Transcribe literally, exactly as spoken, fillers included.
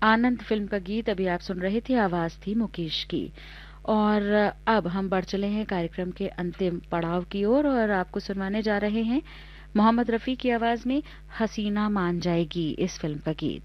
आनंद film का गीत अभी आप सुन रहे थे, आवाज थी मुकेश की। और अब हम बढ़ चले हैं कार्यक्रम के अंतिम पड़ाव की ओर और, और आपको सुनवाने जा रहे हैं मोहम्मद रफी की आवाज में हसीना मान जाएगी इस फिल्म का गीत।